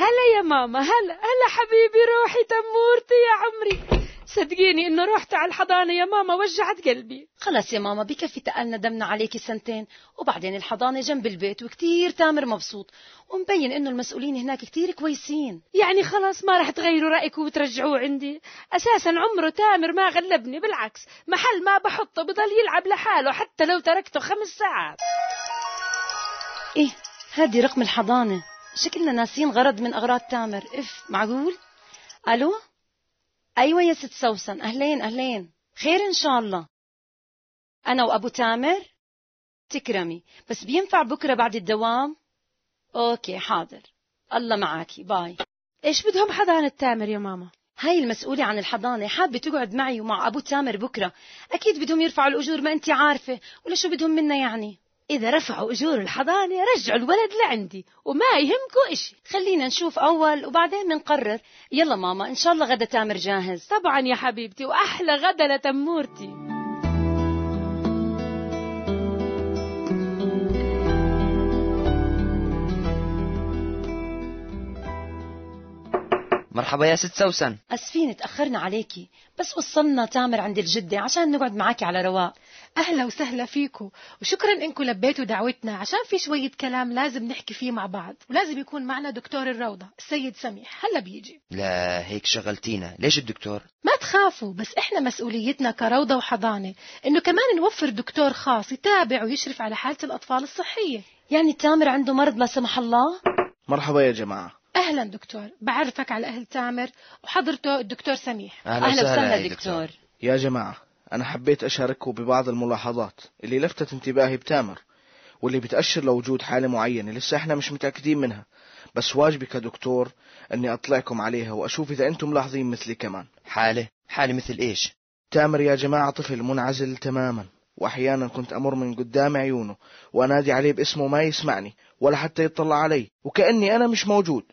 هلا يا ماما، هلا هلا حبيبي، روحي تمورتي يا عمري. صدقيني انه روحت على الحضانة يا ماما وجعت قلبي. خلص يا ماما بكفي تقلنا دمنا عليكي سنتين، وبعدين الحضانة جنب البيت وكتير تامر مبسوط، ومبين انه المسؤولين هناك كتير كويسين. يعني خلاص ما رح تغيروا رأيكم وترجعوه عندي؟ اساسا عمره تامر ما غلبني، بالعكس محل ما بحطه بضل يلعب لحاله حتى لو تركته 5 ساعات. ايه هادي رقم الحضانة، شكلنا ناسين غرض من اغراض تامر. معقول؟ الو، ايوه يا ست سوسن، اهلين اهلين، خير ان شاء الله. انا وابو تامر؟ تكرمي، بس بينفع بكره بعد الدوام؟ اوكي حاضر، الله معاكي، باي. ايش بدهم حضانة تامر يا ماما؟ هاي المسؤولة عن الحضانة حابة تقعد معي ومع ابو تامر بكره، اكيد بدهم يرفعوا الاجور، ما انتي عارفة، ولا شو بدهم منا يعني؟ إذا رفعوا أجور الحضانة رجعوا الولد لعندي وما يهمكوا إشي. خلينا نشوف أول وبعدين منقرر. يلا ماما، إن شاء الله غدا تامر جاهز. طبعا يا حبيبتي، وأحلى غدا لتمورتي. مرحبا يا ست سوسن. أسفين تأخرنا عليكي، بس وصلنا تامر عند الجدة عشان نقعد معاكي على رواق. أهلا وسهلا فيكو، وشكرا إنكم لبيتوا دعوتنا، عشان في شوية كلام لازم نحكي فيه مع بعض، ولازم يكون معنا دكتور الروضة السيد سميح، هلا بيجي. لا هيك شغلتينا، ليش الدكتور؟ ما تخافوا، بس إحنا مسؤوليتنا كروضة وحضانة إنه كمان نوفر دكتور خاص يتابع ويشرف على حالة الأطفال الصحية. يعني تامر عنده مرض لا سمح الله؟ مرحبا يا جماعة. أهلا دكتور، بعرفك على أهل تامر وحضرته الدكتور سميح. أهلا وسهلا دكتور. يا جماعة، أنا حبيت أشارككم ببعض الملاحظات اللي لفتت انتباهي بتامر، واللي بتأشر لوجود حالة معينة لسه إحنا مش متأكدين منها، بس واجبي كدكتور أني أطلعكم عليها وأشوف إذا أنتم ملاحظين مثلي كمان. حالة مثل إيش؟ تامر يا جماعة طفل منعزل تماما، وأحيانا كنت أمر من قدام عيونه وأنادي عليه باسمه ما يسمعني ولا حتى يطلع علي، وكأني أنا مش موجود.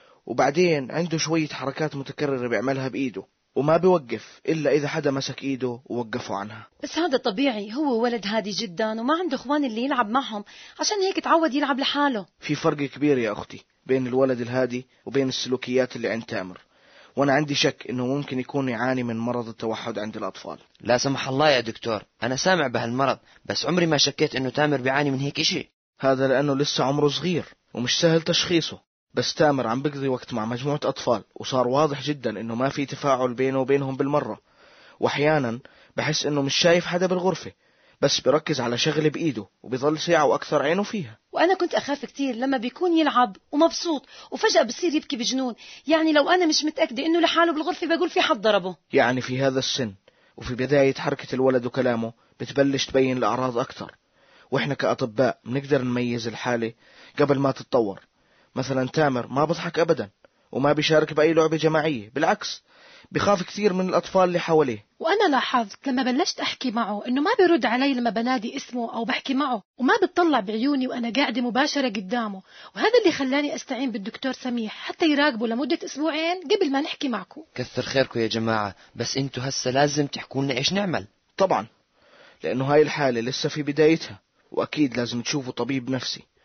وبعدين عنده شوية حركات متكررة بيعملها بإيده، وما بيوقف إلا إذا حدا مسك إيده ووقفوا عنها. بس هذا طبيعي، هو ولد هادي جدا وما عنده إخوان اللي يلعب معهم، عشان هيك تعود يلعب لحاله. في فرق كبير يا أختي بين الولد الهادي وبين السلوكيات اللي عند تامر، وأنا عندي شك إنه ممكن يكون يعاني من مرض التوحد عند الأطفال. لا سمح الله يا دكتور، أنا سامع بهالمرض، بس عمري ما شكيت إنه تامر بيعاني من هيك إشي. هذا لأنه لسه عمره صغير ومش سهل تشخيصه، بس تامر عم بقضي وقت مع مجموعة أطفال، وصار واضح جدا إنه ما في تفاعل بينه وبينهم بالمرة، وأحيانا بحس إنه مش شايف حدا بالغرفة، بس بركز على شغله بإيده وبيظل ساعة وأكثر عينه فيها. وأنا كنت أخاف كتير لما بيكون يلعب ومبسوط وفجأة بصير يبكي بجنون، يعني لو أنا مش متأكدة إنه لحاله بالغرفة بقول في حد ضربه. يعني في هذا السن وفي بداية حركة الولد وكلامه بتبلش تبين الأعراض أكثر، وإحنا كأطباء بنقدر نميز الحالة قبل ما تتطور. مثلا تامر ما بضحك أبدا وما بيشارك بأي لعبة جماعية، بالعكس بخاف كثير من الأطفال اللي حواليه. وأنا لاحظت لما بلشت أحكي معه إنه ما بيرد علي لما بنادي اسمه أو بحكي معه، وما بتطلع بعيوني وأنا قاعدة مباشرة قدامه، وهذا اللي خلاني أستعين بالدكتور سميح حتى يراقبه لمدة 2 أسبوع قبل ما نحكي معكم. كثر خيركم يا جماعة، بس انتوا هسه لازم تحكوا لنا إيش نعمل. طبعا، لأنه هاي الحالة لسه في بدايتها، وأكيد لازم تشوفوا طبيب نفسي